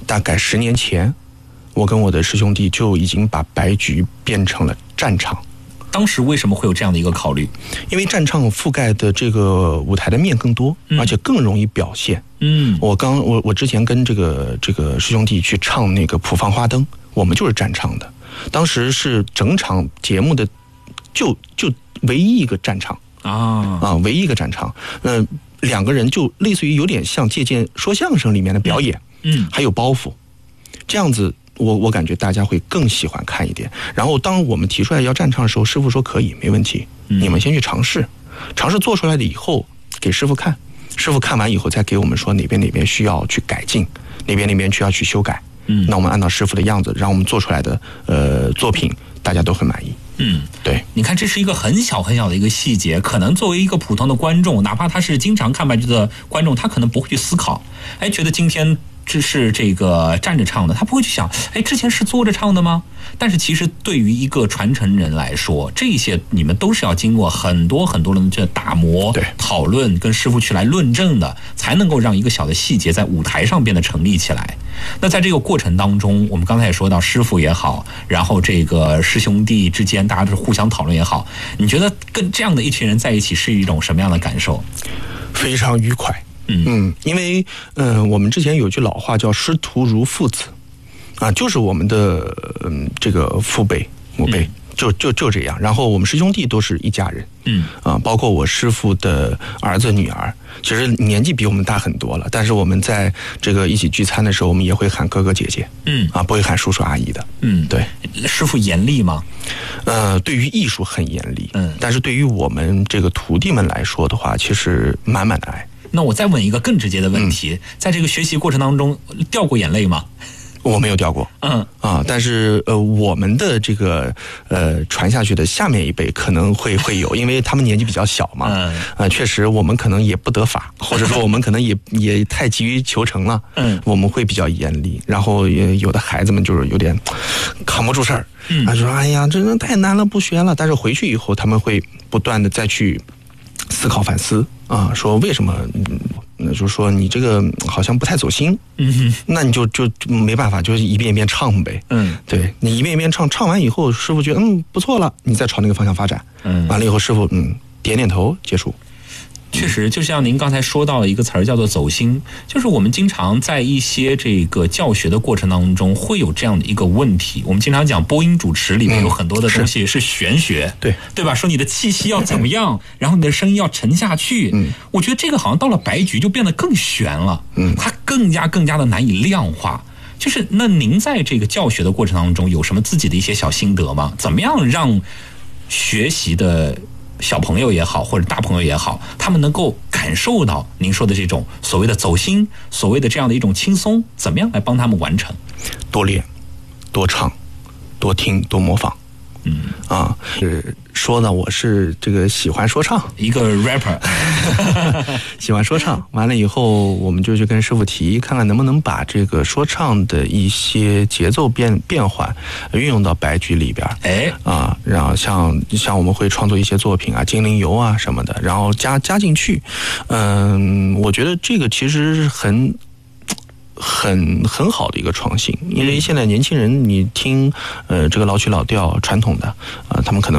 大概10年前，我跟我的师兄弟就已经把白局变成了战场。 当时为什么会有这样的一个考虑？ 因为战场覆盖的这个舞台的面更多，而且更容易表现。我之前跟这个师兄弟去唱那个《普放花灯》，我们就是战场的。当时是整场节目的就唯一一个战场唯一一个战场。2个人就类似于有点像借鉴说相声里面的表演，还有包袱，这样子。我感觉大家会更喜欢看一点。然后当我们提出来要战唱的时候，师傅说可以，没问题，你们先去尝试做出来的以后给师傅看，师傅看完以后再给我们说哪边需要去改进，哪边需要去修改。那我们按照师傅的样子，让我们做出来的作品大家都很满意。对， 你看这是一个很小很小的一个细节，可能作为一个普通的观众，哪怕他是经常看白剧的观众，他可能不会去思考，觉得今天这是这个站着唱的，他不会去想，之前是坐着唱的吗？但是其实对于一个传承人来说，这些你们都是要经过很多很多人的打磨、讨论，跟师傅去来论证的，才能够让一个小的细节在舞台上变得成立起来。那在这个过程当中，我们刚才也说到，师傅也好，然后这个师兄弟之间大家都是互相讨论也好，你觉得跟这样的一群人在一起是一种什么样的感受？ 非常愉快。因为我们之前有句老话叫师徒如父子就是我们的这个父辈母辈就这样。然后我们师兄弟都是一家人，包括我师父的儿子女儿，其实年纪比我们大很多了，但是我们在这个一起聚餐的时候，我们也会喊哥哥姐姐，不会喊叔叔阿姨的。对。 师父严厉吗？ 对于艺术很严厉，但是对于我们这个徒弟们来说的话，其实满满的爱。 那我再问一个更直接的问题，在这个学习过程当中掉过眼泪吗？ 我没有掉过，但是我们的这个传下去的下面一辈可能会有，因为他们年纪比较小嘛，确实我们可能也不得法，或者说我们可能也太急于求成了，我们会比较严厉，然后有的孩子们就是有点扛不住事儿，他说哎呀这太难了不学了，但是回去以后他们会不断的再去思考反思说为什么那就说你这个好像不太走心，那你就没办法，就是一遍一遍唱呗。对，你一遍一遍唱完以后，师傅觉得不错了，你再朝那个方向发展。完了以后，师傅点点头结束。 确实，就像您刚才说到的一个词儿叫做走心，就是我们经常在一些这个教学的过程当中会有这样的一个问题。我们经常讲播音主持里面有很多的东西是玄学，对吧？说你的气息要怎么样，然后你的声音要沉下去。我觉得这个好像到了白局就变得更玄了，它更加的难以量化。就是那您在这个教学的过程当中有什么自己的一些小心得吗？怎么样让学习的小朋友也好，或者大朋友也好，他们能够感受到您说的这种所谓的走心，所谓的这样的一种轻松，怎么样来帮他们完成？多练，多唱，多听，多模仿。说呢，我是这个喜欢说唱，一个 rapper， 喜欢说唱。完了以后，我们就去跟师傅提，看看能不能把这个说唱的一些节奏变换运用到白局里边。然后像我们会创作一些作品精灵游什么的，然后加进去。我觉得这个其实很好的一个创新，因为现在年轻人你听这个老曲老调传统的他们可能